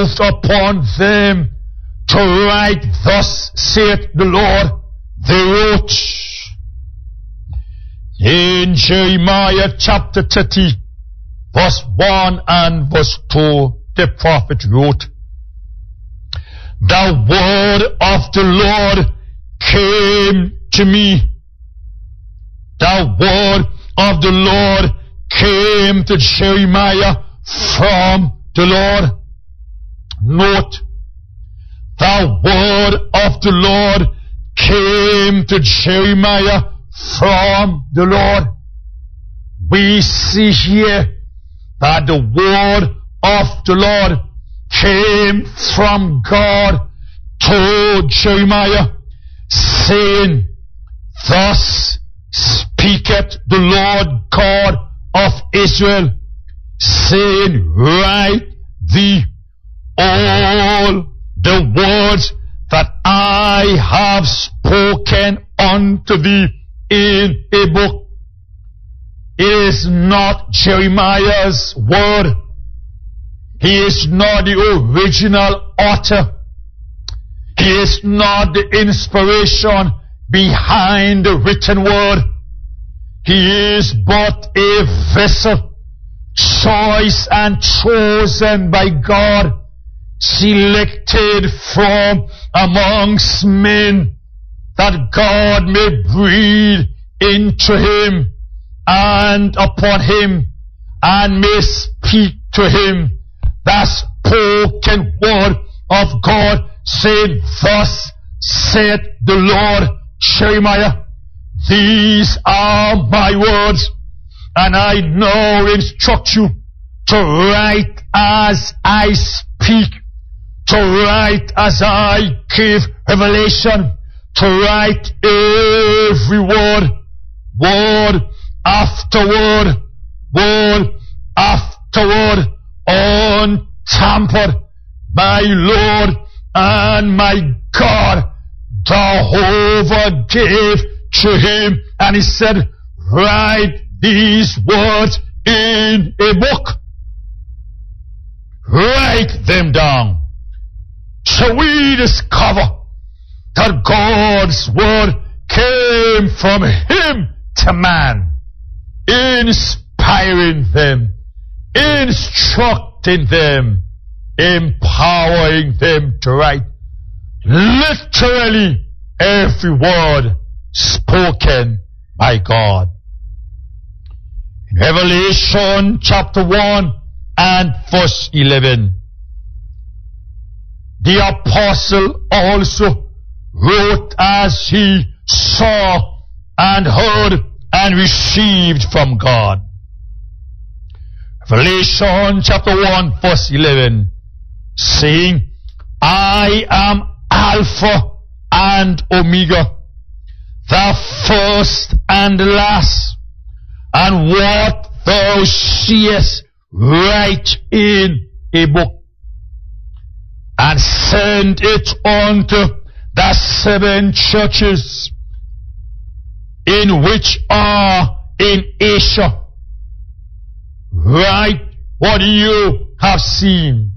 moved upon them to write, thus saith the Lord. They wrote in Jeremiah chapter 30, verse 1 and verse 2, the prophet wrote, the word of the Lord came to me. The word of the Lord came to Jeremiah from the Lord. Note, the word of the Lord came to Jeremiah from the Lord. We see here that the word of the Lord came from God to Jeremiah, saying, thus speaketh the Lord God of Israel, saying, write thee all the words that I have spoken unto thee in a book. It is not Jeremiah's word. He is not the original author. He is not the inspiration behind the written word. He is but a vessel, choice and chosen by God, selected from amongst men, that God may breathe into him and upon him, and may speak to him the spoken word of God, saying, thus saith the Lord. Jeremiah, these are my words, and I now instruct you to write as I speak, to write as I give revelation, to write every word, word after word, word after word, untampered, my Lord and my God. Jehovah gave to him, and he said, write these words in a book. Write them down. So we discover that God's word came from him to man, inspiring them, instructing them, empowering them to write. Literally every word spoken by God. In Revelation chapter 1 and verse 11, the apostle also wrote as he saw and heard and received from God. Revelation chapter 1 verse 11, saying, I am Alpha and Omega, the first and the last, and what thou seest write in a book, and send it unto the 7 churches in which are in Asia. Write what you have seen.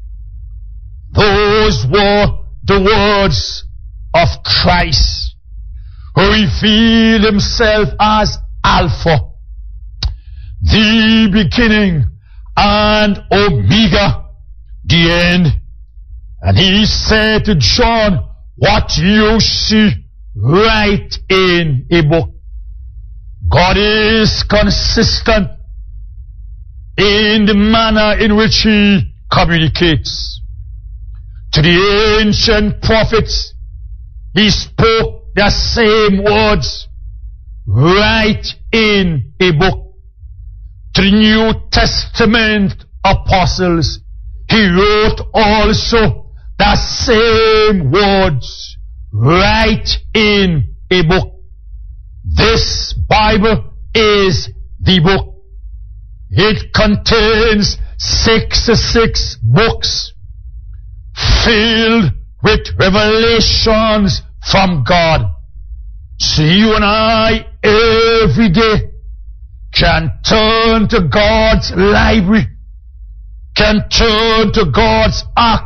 Those were the words of Christ, who revealed himself as Alpha, the beginning, and Omega, the end. And he said to John, what you see, write in a book. God is consistent in the manner in which he communicates. To the ancient prophets, he spoke the same words, write in a book. To the New Testament apostles, he wrote also the same words, write in a book. This Bible is the book. It contains 66 books filled with revelations from God. So you and I every day can turn to God's library, can turn to God's ark,